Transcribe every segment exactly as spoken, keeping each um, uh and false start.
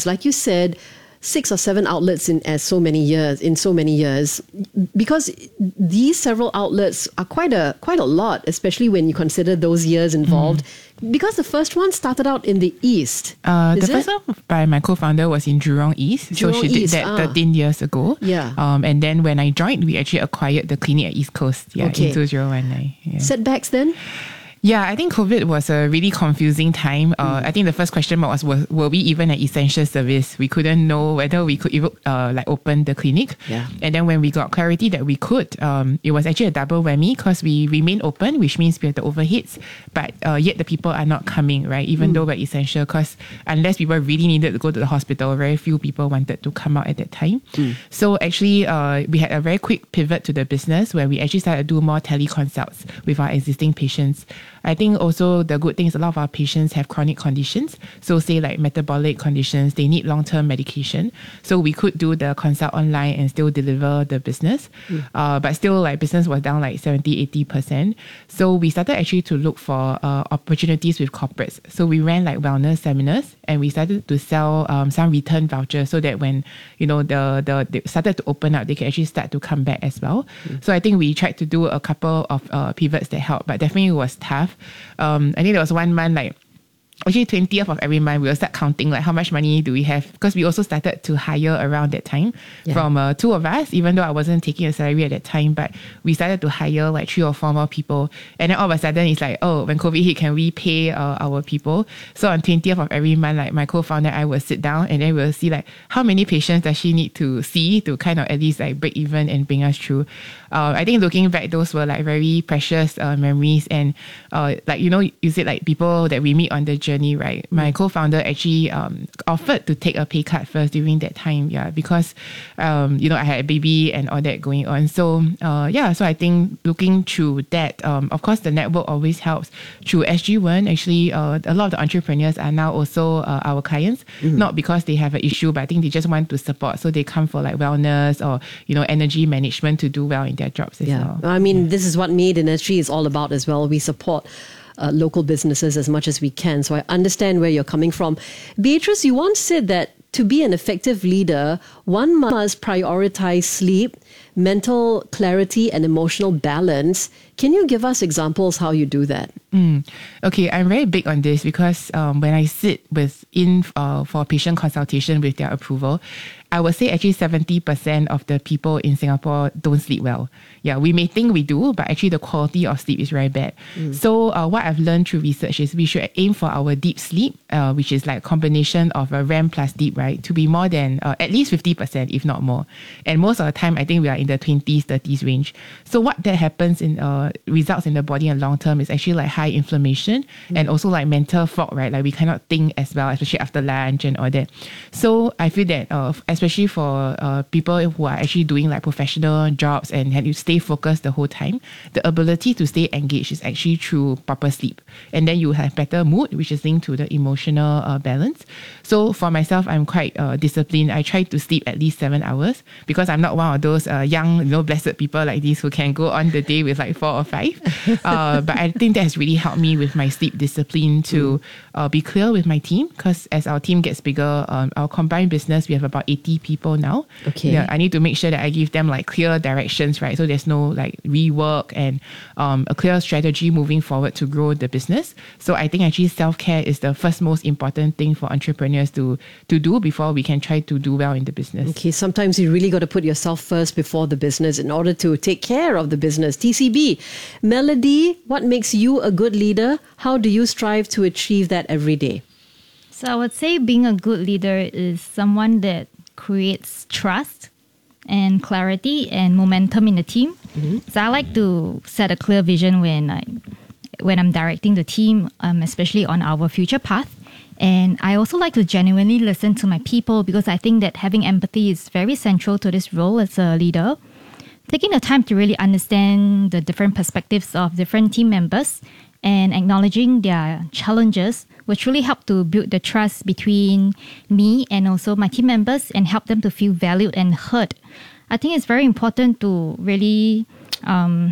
outlets, like you said, six or seven outlets in as so many years in so many years, because these several outlets are quite a quite a lot, especially when you consider those years involved. Mm. Because the first one started out in the East. Uh, the it? first one by my co-founder was in Jurong East. Jurong so she East, did that ah. thirteen years ago. Yeah. Um, and then when I joined, we actually acquired the clinic at East Coast. Yeah, okay. in two thousand nineteen. Yeah. Setbacks then? Yeah, I think COVID was a really confusing time. Uh, mm. I think the first question was, was, were we even an essential service? We couldn't know whether we could even uh, like open the clinic. Yeah. And then when we got clarity that we could, um, it was actually a double whammy because we remain open, which means we have the overheads, but uh, yet the people are not coming, right? Even mm. though we're essential, because unless people really needed to go to the hospital, very few people wanted to come out at that time. Mm. So actually, uh, we had a very quick pivot to the business where we actually started to do more teleconsults with our existing patients. I think also the good thing is a lot of our patients have chronic conditions. So say like metabolic conditions, they need long-term medication. So we could do the consult online and still deliver the business. Mm. Uh, but still like business was down like seventy, eighty percent. So we started actually to look for uh, opportunities with corporates. So we ran like wellness seminars and we started to sell um, some return vouchers so that when, you know, the, the they started to open up, they can actually start to come back as well. Mm. So I think we tried to do a couple of uh, pivots that helped, but definitely it was tough. Um, I think there was one month like actually twentieth of every month we will start counting like how much money do we have, because we also started to hire around that time yeah. from uh, two of us, even though I wasn't taking a salary at that time, but we started to hire like three or four more people, and then all of a sudden it's like, oh, when COVID hit, can we pay uh, our people? So on twentieth of every month, like my co-founder and I will sit down and then we'll see like how many patients does she need to see to kind of at least like break even and bring us through. Uh, I think looking back, those were like very precious uh, memories, and uh, like, you know, you said like people that we meet on the journey, right? My co-founder actually um, offered to take a pay cut first during that time, yeah, because um, you know, I had a baby and all that going on. So uh, yeah, so I think looking through that, um, of course, the network always helps. Through S G one, actually, uh, a lot of the entrepreneurs are now also uh, our clients, mm-hmm. not because they have an issue, but I think they just want to support. So they come for like wellness or, you know, energy management to do well in their jobs as yeah. well. I mean, yeah. this is what Made in S G is all about as well. We support uh, local businesses as much as we can. So I understand where you're coming from. Beatrice, you once said that to be an effective leader, one must prioritize sleep, mental clarity, and emotional balance. Can you give us examples how you do that? Mm. Okay, I'm very big on this because um, when I sit with in uh, for patient consultation with their approval, I would say actually seventy percent of the people in Singapore don't sleep well. Yeah, we may think we do, but actually the quality of sleep is very bad. Mm. So uh, what I've learned through research is we should aim for our deep sleep, uh, which is like a combination of a R E M plus deep, right, to be more than uh, at least fifty percent, if not more. And most of the time, I think we are in the twenties, thirties range. So what that happens in uh, results in the body and long term is actually like high inflammation mm. and also like mental fog, right? Like we cannot think as well, especially after lunch and all that. So I feel that uh, especially for uh, people who are actually doing like professional jobs and have you stay focused the whole time, the ability to stay engaged is actually through proper sleep. And then you have better mood, which is linked to the emotional uh, balance. So for myself, I'm quite uh, disciplined. I try to sleep at least seven hours because I'm not one of those uh, young, you know, blessed people like this who can go on the day with like four or five. Uh, but I think that has really helped me with my sleep discipline to uh, be clear with my team, because as our team gets bigger, um, our combined business, we have about eighty people now. Okay. Yeah, I need to make sure that I give them like clear directions, right? So there's no like rework and um, a clear strategy moving forward to grow the business. So I think actually self-care is the first most important thing for entrepreneurs to, to do before we can try to do well in the business. Okay, sometimes you really got to put yourself first before the business in order to take care of the business. T C B, Melody, what makes you a good leader? How do you strive to achieve that every day? So I would say being a good leader is someone that creates trust and clarity and momentum in the team. Mm-hmm. So I like to set a clear vision when I, when I'm directing the team, um, especially on our future path. And I also like to genuinely listen to my people because I think that having empathy is very central to this role as a leader. Taking the time to really understand the different perspectives of different team members and acknowledging their challenges will truly help to build the trust between me and also my team members and help them to feel valued and heard. I think it's very important to really um,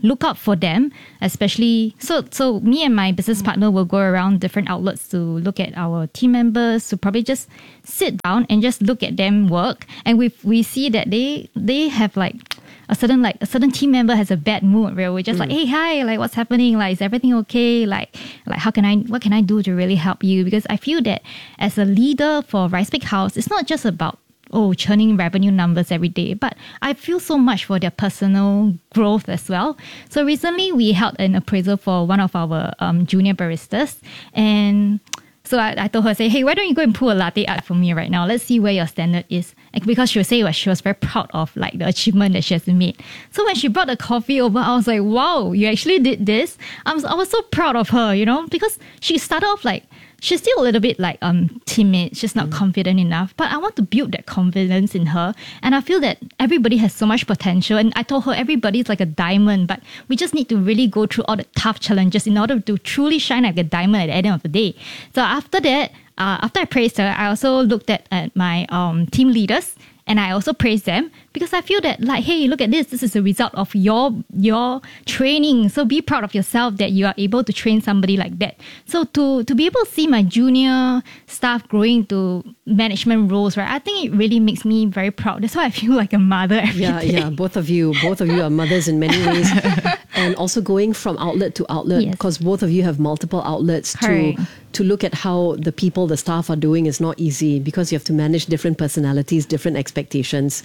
look out for them, especially so so me and my business partner will go around different outlets to look at our team members, to probably just sit down and just look at them work. And we we see that they they have like a certain like a certain team member has a bad mood where we're just mm. like, hey, hi, like what's happening? Like, is everything okay? Like, like how can I what can I do to really help you? Because I feel that as a leader for Rice Bake House, it's not just about oh, churning revenue numbers every day, but I feel so much for their personal growth as well. So recently we held an appraisal for one of our um, junior baristas, and so I, I told her, say, hey, why don't you go and pull a latte art for me right now? Let's see where your standard is. And because she was saying well, she was very proud of like the achievement that she has made. So when she brought the coffee over, I was like, wow, you actually did this. I was, I was so proud of her, you know, because she started off like, she's still a little bit like um timid. She's not mm. confident enough. But I want to build that confidence in her. And I feel that everybody has so much potential. And I told her everybody's like a diamond, but we just need to really go through all the tough challenges in order to truly shine like a diamond at the end of the day. So after that, uh, after I praised her, I also looked at, at my um team leaders. And I also praise them because I feel that like, hey, look at this. This is a result of your your training. So be proud of yourself that you are able to train somebody like that. So to to be able to see my junior staff growing to management roles, right? I think it really makes me very proud. That's why I feel like a mother every yeah, day. Yeah, both of you, both of you are mothers in many ways. And also going from outlet to outlet, because yes. both of you have multiple outlets Correct. to to look at how the people, the staff are doing is not easy because you have to manage different personalities, different expectations.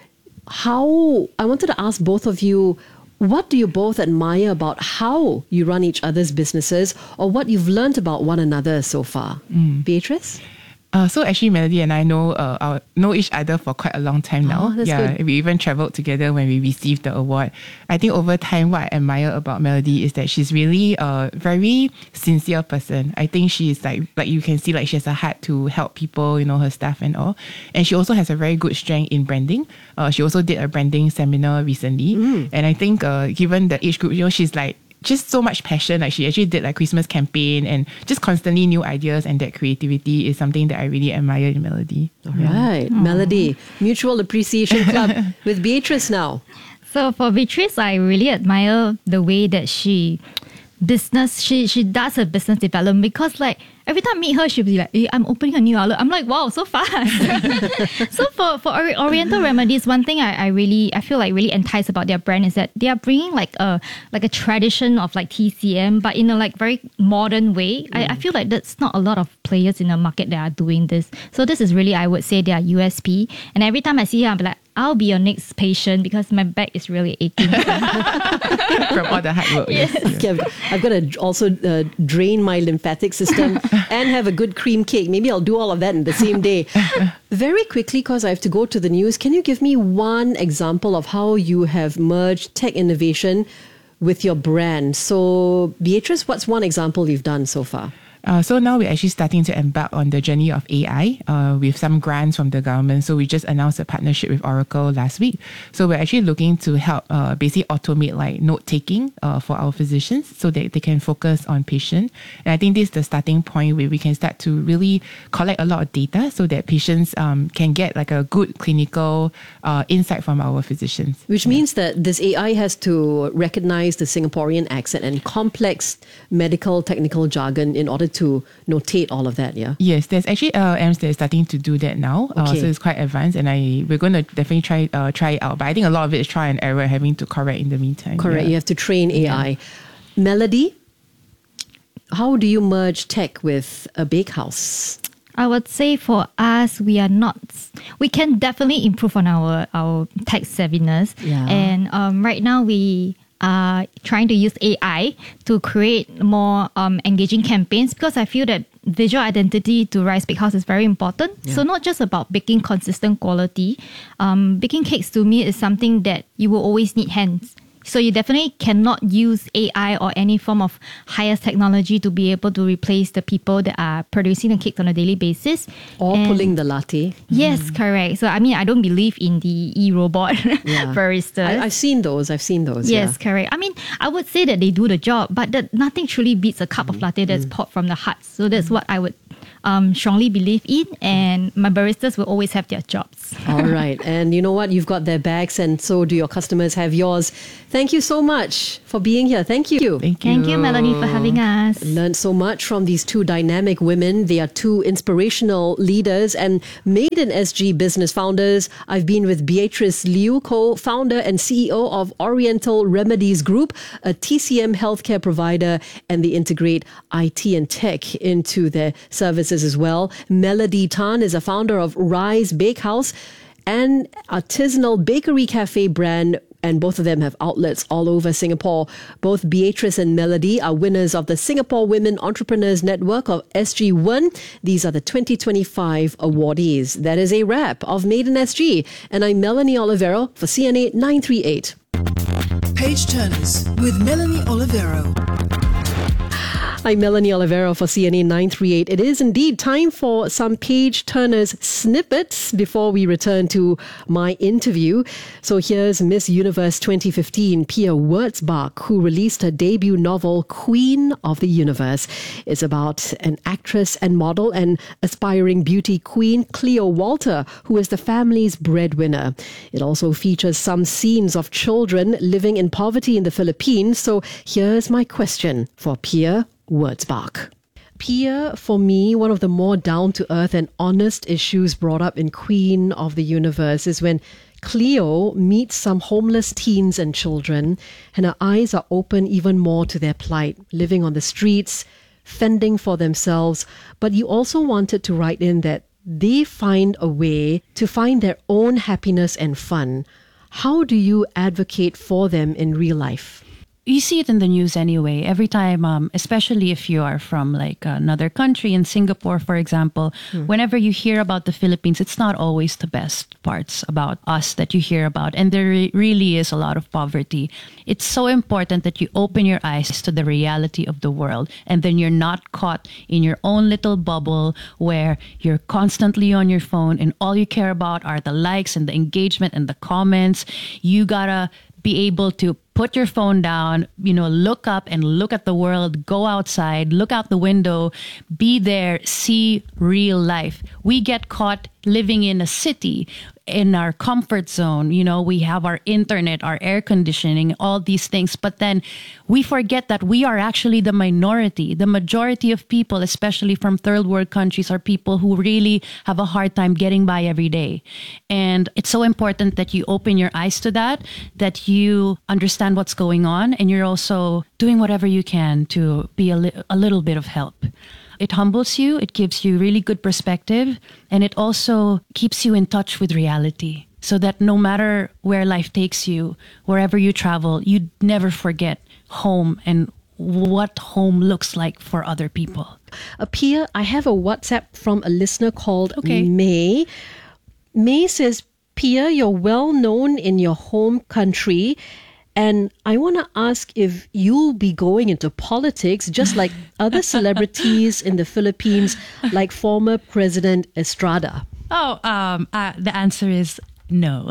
How, I wanted to ask both of you, what do you both admire about how you run each other's businesses, or what you've learned about one another so far? Mm. Beatrice? Uh, so actually, Melody and I know uh, our, know each other for quite a long time now. Oh, that's yeah, good. We even traveled together when we received the award. I think over time, what I admire about Melody is that she's really a very sincere person. I think she's like, like you can see, like she has a heart to help people, you know, her staff and all. And she also has a very good strength in branding. Uh, she also did a branding seminar recently, mm. and I think uh, given the age group, you know, she's like. Just so much passion. Like she actually did like Christmas campaign and just constantly new ideas, and that creativity is something that I really admire in Melody. All right, Aww. Melody, Mutual Appreciation Club with Beatrice now. So for Beatrice, I really admire the way that she business, she she does her business development, because like every time I meet her, she'll be like, hey, I'm opening a new outlet. I'm like, wow, so fast. So for, for Oriental Remedies, one thing I, I really, I feel like really enticed about their brand is that they are bringing like a like a tradition of like T C M, but in a like very modern way. Mm. I, I feel like that's not a lot of players in the market that are doing this. So this is really, I would say, their U S P. And every time I see her, I'm like, I'll be your next patient because my back is really aching. From all the hard work. Yes. Okay, I've got to also uh, drain my lymphatic system and have a good cream cake. Maybe I'll do all of that in the same day. Very quickly, because I have to go to the news, can you give me one example of how you have merged tech innovation with your brand? So, Beatrice, what's one example you've done so far? Uh, so now we're actually starting to embark on the journey of A I uh, with some grants from the government. So we just announced a partnership with Oracle last week. So we're actually looking to help uh, basically automate like note taking uh, for our physicians so that they can focus on patient. And I think this is the starting point where we can start to really collect a lot of data so that patients um, can get like a good clinical uh, insight from our physicians. Which yeah. means that this A I has to recognize the Singaporean accent and complex medical technical jargon in order to notate all of that, yeah? Yes, there's actually L L Ms that are starting to do that now. Okay. Uh, so it's quite advanced, and I we're going to definitely try uh, try it out. But I think a lot of it is try and error, having to correct in the meantime. Correct, yeah. You have to train A I. Yeah. Melody, how do you merge tech with a bakehouse? I would say for us, we are not, we can definitely improve on our, our tech savviness. Yeah. And um, right now we are trying to use A I to create more um, engaging campaigns, because I feel that visual identity to Rice Bake House is very important. Yeah. So not just about baking consistent quality. Um, baking cakes to me is something that you will always need hands. So you definitely cannot use A I or any form of highest technology to be able to replace the people that are producing the cakes on a daily basis. Or and pulling the latte. Yes, mm. correct. So I mean, I don't believe in the e-robot yeah. baristas. I, I've seen those. I've seen those. Yes, yeah. correct. I mean, I would say that they do the job, but that nothing truly beats a cup mm. of latte that's mm. poured from the heart. So that's mm. what I would um, strongly believe in, and my baristas will always have their jobs. All right. And you know what? You've got their bags, and so do your customers have yours. Thank you so much for being here. Thank you. Thank you. Thank you, Melanie, for having us. Learned so much from these two dynamic women. They are two inspirational leaders and Maiden S G business founders. I've been with Beatrice Liu, co-founder and C E O of Oriental Remedies Group, a T C M healthcare provider, and they integrate I T and tech into their services as well. Melody Tan is a founder of Rise Bakehouse, an artisanal bakery cafe brand, and both of them have outlets all over Singapore. Both Beatrice and Melody are winners of the Singapore Women Entrepreneurs Network of S G one. These are the twenty twenty-five awardees. That is a wrap of Maiden S G. And I'm Melanie Olivero for C N A nine three eight. Page Turners with Melanie Olivero. I'm Melanie Olivero for C N A nine three eight. It is indeed time for some Page Turners snippets before we return to my interview. So here's Miss Universe twenty fifteen, Pia Wurtzbach, who released her debut novel, Queen of the Universe. It's about an actress and model and aspiring beauty queen, Cleo Walter, who is the family's breadwinner. It also features some scenes of children living in poverty in the Philippines. So here's my question for Pia Wurtzbach. Pia, for me, one of the more down-to-earth and honest issues brought up in Queen of the Universe is when Cleo meets some homeless teens and children, and her eyes are open even more to their plight, living on the streets, fending for themselves. But you also wanted to write in that they find a way to find their own happiness and fun. How do you advocate for them in real life? You see it in the news anyway. Every time, um, especially if you are from like another country, in Singapore, for example, hmm. whenever you hear about the Philippines, it's not always the best parts about us that you hear about. And there re- really is a lot of poverty. It's so important that you open your eyes to the reality of the world. And then you're not caught in your own little bubble where you're constantly on your phone and all you care about are the likes and the engagement and the comments. You gotta be able to put your phone down, you know, look up and look at the world, go outside, look out the window, be there, see real life. We get caught living in a city, in our comfort zone. You know, we have our internet, our air conditioning, all these things. But then we forget that we are actually the minority. The majority of people, especially from third world countries, are people who really have a hard time getting by every day. And it's so important that you open your eyes to that, that you understand what's going on, and you're also doing whatever you can to be a, li- a little bit of help. It humbles you, it gives you really good perspective, and it also keeps you in touch with reality so that no matter where life takes you, wherever you travel, you never forget home and what home looks like for other people. Uh, Pia, I have a WhatsApp from a listener called Okay. May. May says, Pia, you're well known in your home country, and I want to ask if you'll be going into politics just like other celebrities in the Philippines, like former President Estrada. Oh, um, uh, the answer is no.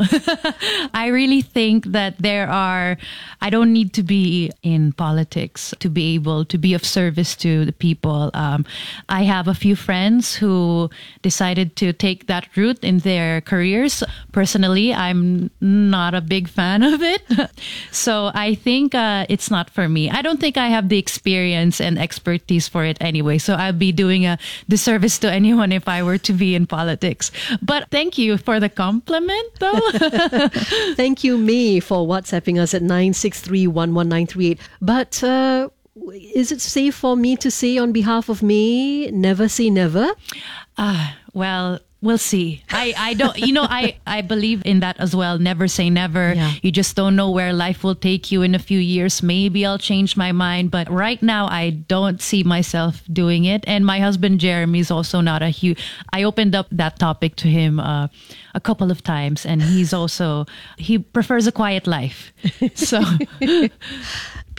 I really think that there are, I don't need to be in politics to be able to be of service to the people. Um, I have a few friends who decided to take that route in their careers. Personally, I'm not a big fan of it. So I think uh, it's not for me. I don't think I have the experience and expertise for it anyway. So I'd be doing a disservice to anyone if I were to be in politics. But thank you for the compliment. Though. Thank you, May, for WhatsApping us at nine six three, one one nine three eight. But uh, is it safe for me to say on behalf of May, never say never? Ah, well, we'll see. I, I don't, you know, I, I believe in that as well. Never say never. Yeah. You just don't know where life will take you in a few years. Maybe I'll change my mind. But right now, I don't see myself doing it. And my husband, Jeremy, is also not a huge, I opened up that topic to him uh, a couple of times. And he's also, he prefers a quiet life. So...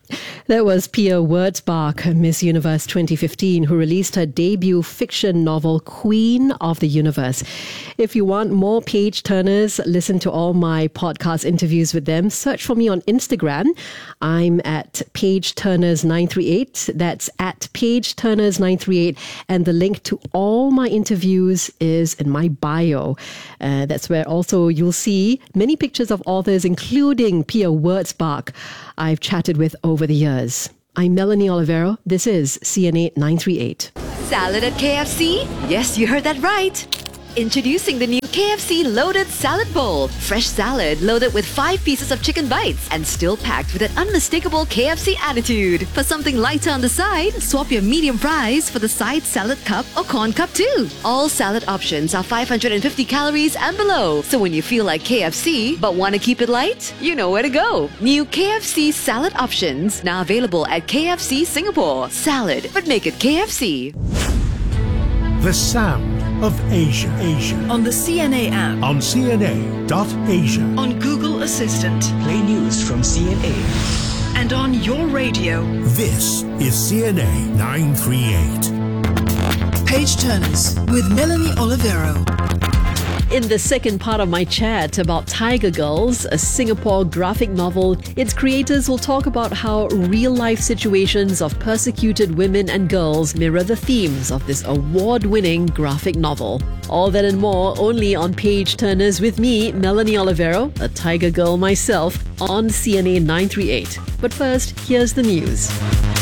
That was Pia Wurtzbach, Miss Universe twenty fifteen, who released her debut fiction novel, Queen of the Universe. If you want more page turners, listen to all my podcast interviews with them. Search for me on Instagram. I'm at Page Turners nine three eight. That's at Page Turners nine three eight. And the link to all my interviews is in my bio. Uh, that's where also you'll see many pictures of authors, including Pia Wurtzbach, I've chatted with over the years. I'm Melanie Olivero. This is C N A nine three eight. Salad at K F C? Yes, you heard that right. Introducing the new K F C Loaded Salad Bowl. Fresh salad loaded with five pieces of chicken bites and still packed with an unmistakable K F C attitude. For something lighter on the side, swap your medium fries for the side salad cup or corn cup too. All salad options are five hundred fifty calories and below. So when you feel like K F C but want to keep it light, you know where to go. New K F C salad options now available at K F C Singapore. Salad, but make it K F C. The sound of Asia. Asia. On the C N A app. On C N A dot Asia. On Google Assistant. Play news from C N A. And on your radio. This is C N A nine three eight. Page Turners with Melanie Olivero. In the second part of my chat about Tiger Girls, a Singapore graphic novel, its creators will talk about how real-life situations of persecuted women and girls mirror the themes of this award-winning graphic novel. All that and more only on Page Turners with me, Melanie Olivero, a Tiger Girl myself, on C N A nine three eight. But first, here's the news.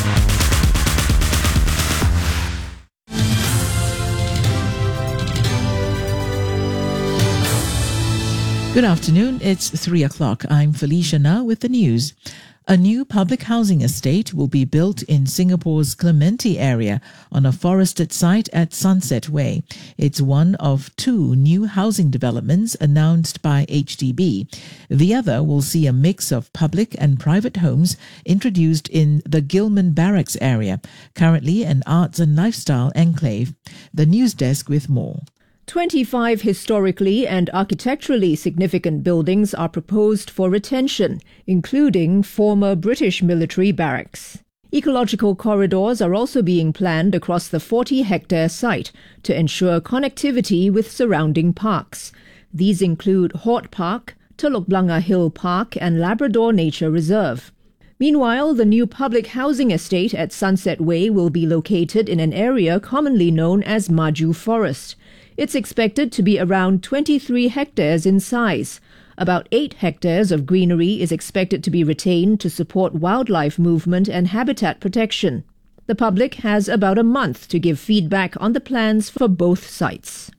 Good afternoon, it's three o'clock. I'm Felicia now with the news. A new public housing estate will be built in Singapore's Clementi area on a forested site at Sunset Way. It's one of two new housing developments announced by H D B. The other will see a mix of public and private homes introduced in the Gillman Barracks area, currently an arts and lifestyle enclave. The news desk with more. twenty-five historically and architecturally significant buildings are proposed for retention, including former British military barracks. Ecological corridors are also being planned across the forty-hectare site to ensure connectivity with surrounding parks. These include Hort Park, Telok Blangah Hill Park and Labrador Nature Reserve. Meanwhile, the new public housing estate at Sunset Way will be located in an area commonly known as Maju Forest. It's expected to be around twenty-three hectares in size. About eight hectares of greenery is expected to be retained to support wildlife movement and habitat protection. The public has about a month to give feedback on the plans for both sites.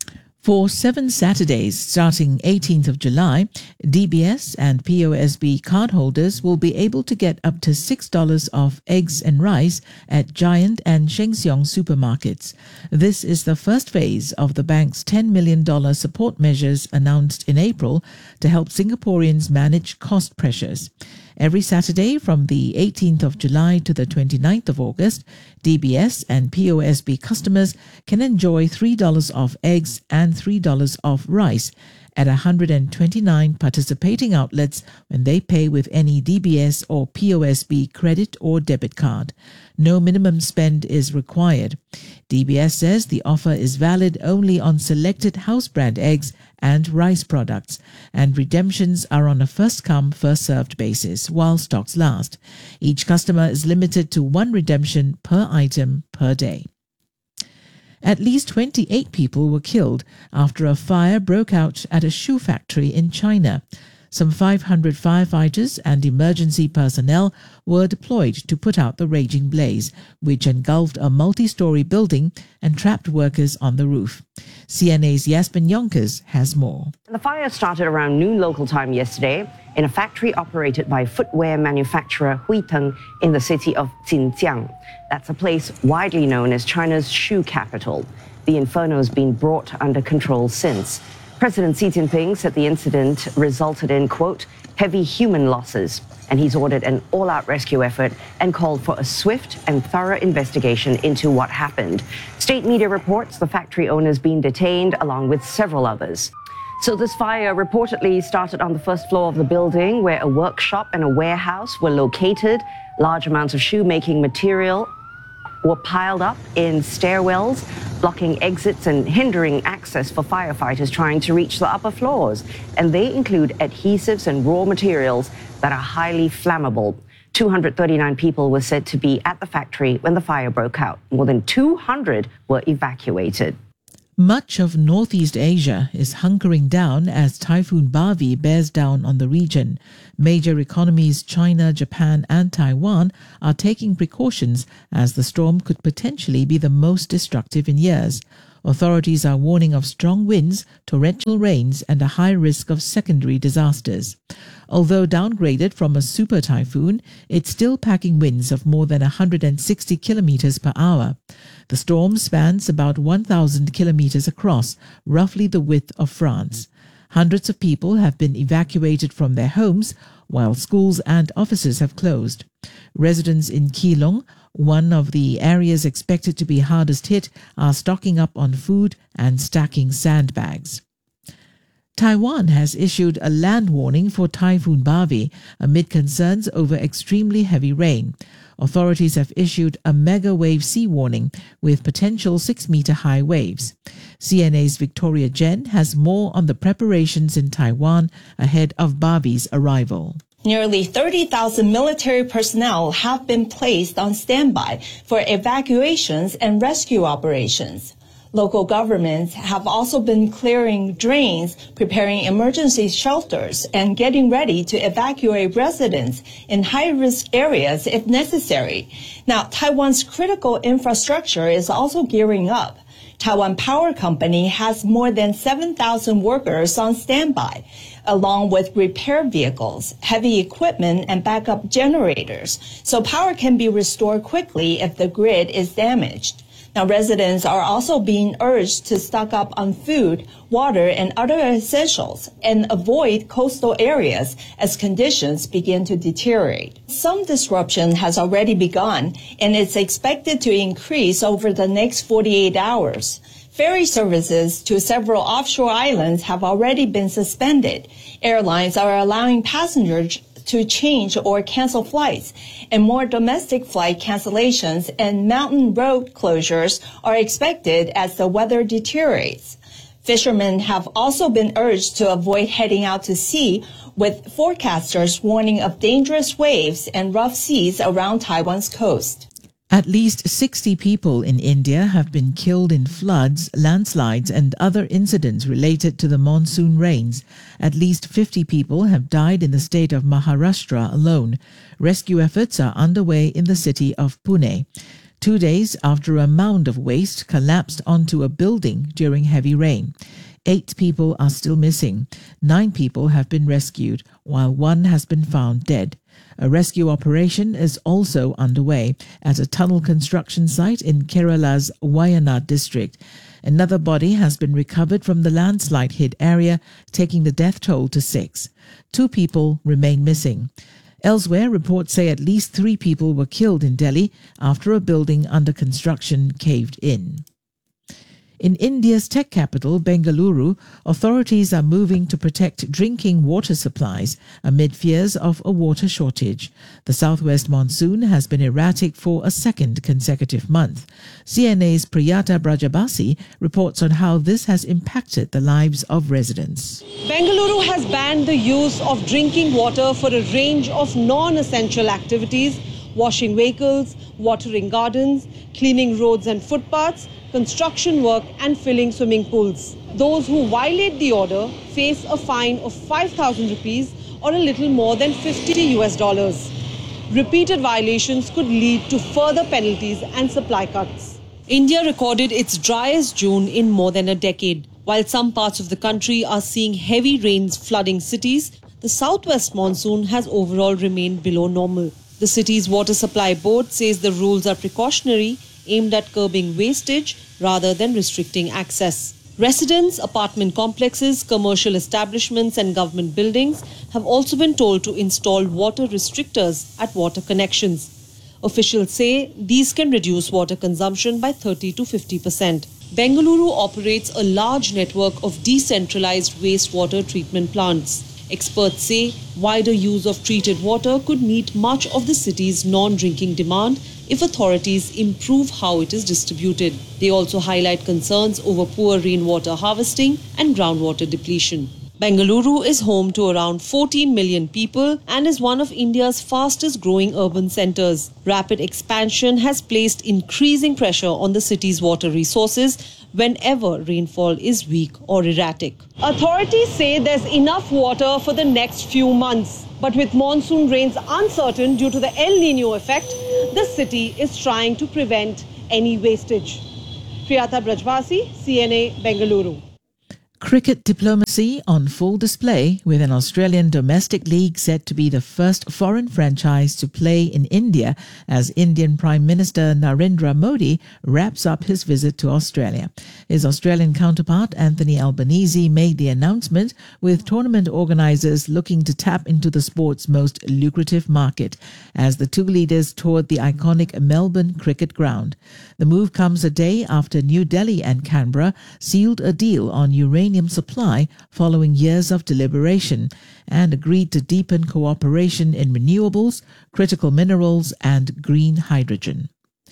For seven Saturdays starting eighteenth of July, D B S and P O S B cardholders will be able to get up to six dollars off eggs and rice at Giant and Sheng Siong supermarkets. This is the first phase of the bank's ten million dollars support measures announced in April to help Singaporeans manage cost pressures. Every Saturday from the eighteenth of July to the twenty-ninth of August, D B S and P O S B customers can enjoy three dollars off eggs and three dollars off rice at one hundred twenty-nine participating outlets when they pay with any D B S or P O S B credit or debit card. No minimum spend is required. D B S says the offer is valid only on selected house brand eggs and rice products, and redemptions are on a first-come, first-served basis while stocks last. Each customer is limited to one redemption per item per day. At least twenty-eight people were killed after a fire broke out at a shoe factory in China. Some five hundred firefighters and emergency personnel were deployed to put out the raging blaze, which engulfed a multi-story building and trapped workers on the roof. C N A's Yasmin Yonkers has more. The fire started around noon local time yesterday in a factory operated by footwear manufacturer Huiteng in the city of Jinjiang. That's a place widely known as China's shoe capital. The inferno has been brought under control since. President Xi Jinping said the incident resulted in, quote, heavy human losses, and he's ordered an all-out rescue effort and called for a swift and thorough investigation into what happened. State media reports the factory owner's been detained along with several others. So this fire reportedly started on the first floor of the building where a workshop and a warehouse were located. Large amounts of shoemaking material were piled up in stairwells, blocking exits and hindering access for firefighters trying to reach the upper floors. And they include adhesives and raw materials that are highly flammable. two hundred thirty-nine people were said to be at the factory when the fire broke out. More than two hundred were evacuated. Much of Northeast Asia is hunkering down as Typhoon Bavi bears down on the region. Major economies China, Japan and Taiwan are taking precautions as the storm could potentially be the most destructive in years. Authorities are warning of strong winds, torrential rains and a high risk of secondary disasters. Although downgraded from a super typhoon, it's still packing winds of more than one hundred sixty kilometers per hour. The storm spans about one thousand kilometers across, roughly the width of France. Hundreds of people have been evacuated from their homes, while schools and offices have closed. Residents in Keelung, one of the areas expected to be hardest hit, are stocking up on food and stacking sandbags. Taiwan has issued a land warning for Typhoon Bavi amid concerns over extremely heavy rain. Authorities have issued a mega wave sea warning with potential six-meter high waves. C N A's Victoria Jen has more on the preparations in Taiwan ahead of Bavi's arrival. Nearly thirty thousand military personnel have been placed on standby for evacuations and rescue operations. Local governments have also been clearing drains, preparing emergency shelters, and getting ready to evacuate residents in high-risk areas if necessary. Now, Taiwan's critical infrastructure is also gearing up. Taiwan Power Company has more than seven thousand workers on standby, along with repair vehicles, heavy equipment, and backup generators, so power can be restored quickly if the grid is damaged. Now, residents are also being urged to stock up on food, water, and other essentials and avoid coastal areas as conditions begin to deteriorate. Some disruption has already begun, and it's expected to increase over the next forty-eight hours. Ferry services to several offshore islands have already been suspended. Airlines are allowing passengers to change or cancel flights, and more domestic flight cancellations and mountain road closures are expected as the weather deteriorates. Fishermen have also been urged to avoid heading out to sea, with forecasters warning of dangerous waves and rough seas around Taiwan's coast. At least sixty people in India have been killed in floods, landslides and other incidents related to the monsoon rains. At least fifty people have died in the state of Maharashtra alone. Rescue efforts are underway in the city of Pune. Two days after a mound of waste collapsed onto a building during heavy rain. Eight people are still missing. Nine people have been rescued, while one has been found dead. A rescue operation is also underway at a tunnel construction site in Kerala's Wayanad district. Another body has been recovered from the landslide-hit area, taking the death toll to six. Two people remain missing. Elsewhere, reports say at least three people were killed in Delhi after a building under construction caved in. In India's tech capital, Bengaluru, authorities are moving to protect drinking water supplies amid fears of a water shortage. The southwest monsoon has been erratic for a second consecutive month. C N A's Priyata Brajabasi reports on how this has impacted the lives of residents. Bengaluru has banned the use of drinking water for a range of non-essential activities: washing vehicles, watering gardens, cleaning roads and footpaths, construction work and filling swimming pools. Those who violate the order face a fine of five thousand rupees or a little more than fifty U S dollars. Repeated violations could lead to further penalties and supply cuts. India recorded its driest June in more than a decade. While some parts of the country are seeing heavy rains flooding cities, the southwest monsoon has overall remained below normal. The city's water supply board says the rules are precautionary, aimed at curbing wastage rather than restricting access. Residents, apartment complexes, commercial establishments and government buildings have also been told to install water restrictors at water connections. Officials say these can reduce water consumption by thirty to fifty percent. Bengaluru operates a large network of decentralized wastewater treatment plants. Experts say wider use of treated water could meet much of the city's non-drinking demand if authorities improve how it is distributed. They also highlight concerns over poor rainwater harvesting and groundwater depletion. Bengaluru is home to around fourteen million people and is one of India's fastest growing urban centres. Rapid expansion has placed increasing pressure on the city's water resources whenever rainfall is weak or erratic. Authorities say there's enough water for the next few months. But with monsoon rains uncertain due to the El Niño effect, the city is trying to prevent any wastage. Priyata Brajvasi, C N A, Bengaluru. Cricket diplomacy on full display, with an Australian domestic league set to be the first foreign franchise to play in India as Indian Prime Minister Narendra Modi wraps up his visit to Australia. His Australian counterpart Anthony Albanese made the announcement, with tournament organisers looking to tap into the sport's most lucrative market as the two leaders toured the iconic Melbourne cricket ground. The move comes a day after New Delhi and Canberra sealed a deal on uranium supply following years of deliberation and agreed to deepen cooperation in renewables, critical minerals and green hydrogen.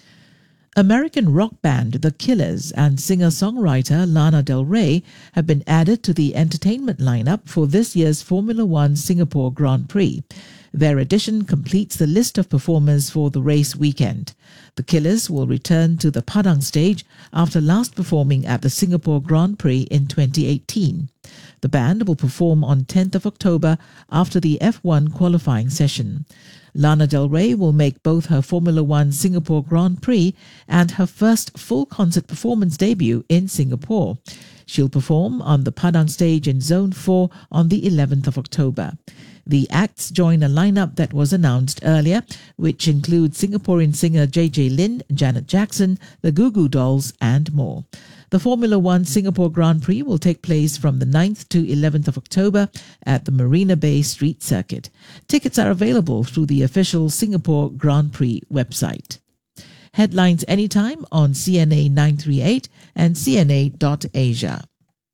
American rock band The Killers and singer-songwriter Lana Del Rey have been added to the entertainment lineup for this year's Formula One Singapore Grand Prix. Their addition completes the list of performers for the race weekend. The Killers will return to the Padang stage after last performing at the Singapore Grand Prix in twenty eighteen. The band will perform on tenth of October after the F one qualifying session. Lana Del Rey will make both her Formula One Singapore Grand Prix and her first full concert performance debut in Singapore. She'll perform on the Padang stage in Zone four on the eleventh of October. The acts join a lineup that was announced earlier, which includes Singaporean singer J J Lin, Janet Jackson, the Goo Goo Dolls and more. The Formula One Singapore Grand Prix will take place from the ninth to eleventh of October at the Marina Bay Street Circuit. Tickets are available through the official Singapore Grand Prix website. Headlines anytime on C N A nine three eight and C N A dot asia.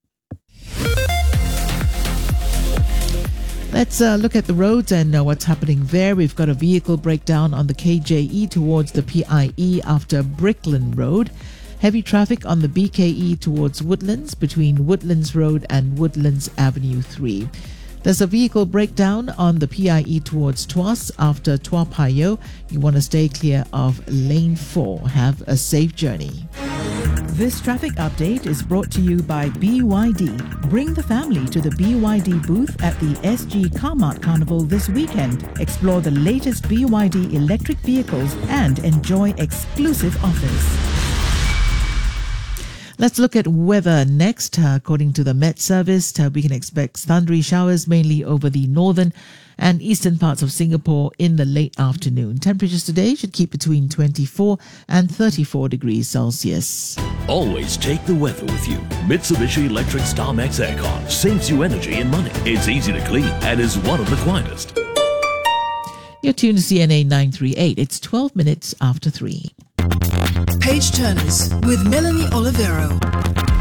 Let's uh, look at the roads and know what's happening there. We've got a vehicle breakdown on the K J E towards the P I E after Brickland Road. Heavy traffic on the B K E towards Woodlands between Woodlands Road and Woodlands Avenue three. There's a vehicle breakdown on the P I E towards Tuas after Tua Payoh. You want to stay clear of lane four. Have a safe journey. This traffic update is brought to you by B Y D. Bring the family to the B Y D booth at the S G Carmart Carnival this weekend. Explore the latest B Y D electric vehicles and enjoy exclusive offers. Let's look at weather next. Uh, according to the Met Service, uh, we can expect thundery showers mainly over the northern and eastern parts of Singapore in the late afternoon. Temperatures today should keep between twenty-four and thirty-four degrees Celsius. Always take the weather with you. Mitsubishi Electric StarMax Aircon saves you energy and money. It's easy to clean and is one of the quietest. You're tuned to C N A nine three eight. It's twelve minutes after three. Page Turners with Melanie Olivero.